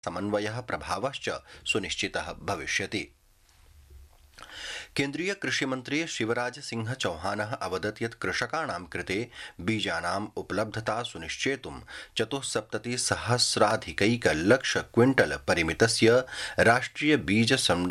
समन्वयः प्रभावश्च सुनिश्चितः भविष्यति। केन्द्रीय कृषिमन्त्री शिवराज सिंह चौहानः अवदत् यत् कृषकाणां कृते बीजानाम् उपलब्धता सुनिश्चेतुं 74,000,000 क्विंटल परिमितस्य राष्ट्रिय बीज